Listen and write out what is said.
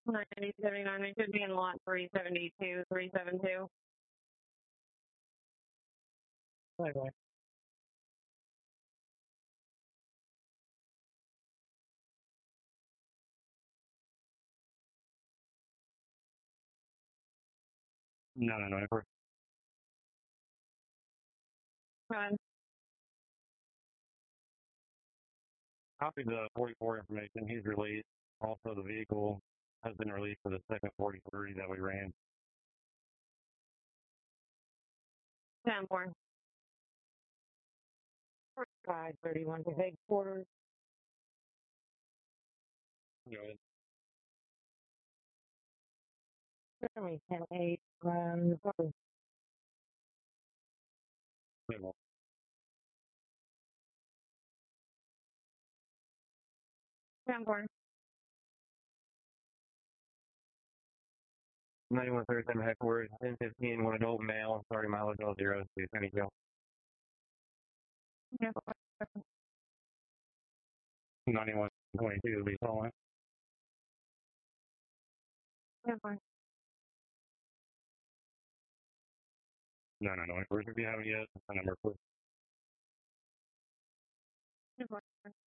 9079, it should be in lot 372, 372. Bye-bye. No, no, no. Go ahead. Copy the 44 information. He's released. Also, the vehicle has been released for the second 43 that we ran. 10-4. 531 to headquarters. Go ahead. 10-8. Table. 10-4. 9137 headquarters, 1015, one adult male, sorry, mileage 00, please, any go. Yeah. 9122 will be following. 10-4. No, no, no. If you haven't yet, the number, please. 10-4.